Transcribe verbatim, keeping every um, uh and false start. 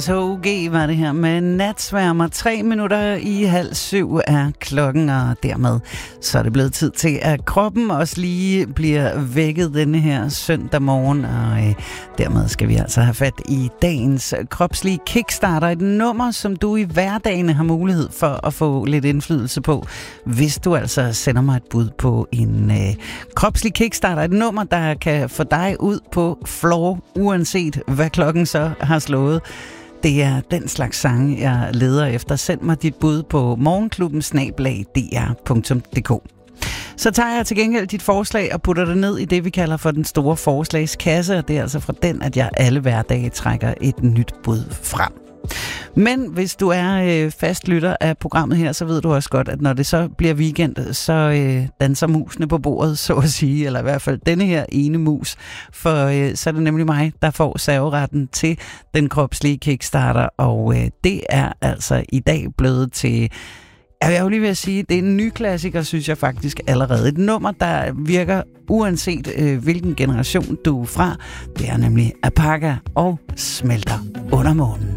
Så O G var det her med Natsværmer. Tre minutter i halv syv er klokken, og dermed så er det blevet tid til, at kroppen også lige bliver vækket denne her søndag morgen, og øh, dermed skal vi altså have fat i dagens kropslige kickstarter. Et nummer, som du i hverdagen har mulighed for at få lidt indflydelse på, hvis du altså sender mig et bud på en øh, kropslig kickstarter. Et nummer, der kan få dig ud på floor, uanset hvad klokken så har slået. Det er den slags sange, jeg leder efter. Send mig dit bud på morgenklubben snabel-a d r punktum d k. Så tager jeg til gengæld dit forslag og putter det ned i det, vi kalder for den store forslagskasse, og det er altså fra den, at jeg alle hverdage trækker et nyt bud frem. Men hvis du er øh, fast lytter af programmet her, så ved du også godt, at når det så bliver weekend, så øh, danser musene på bordet, så at sige, eller i hvert fald denne her ene mus, for øh, så er det nemlig mig, der får serveretten til den kropslige kickstarter, og øh, det er altså i dag blevet til... Jeg vil jo lige ved at sige, det er en ny klassiker, synes jeg faktisk allerede. Et nummer, der virker uanset øh, hvilken generation du er fra. Det er nemlig Apaka og Smelter under månen.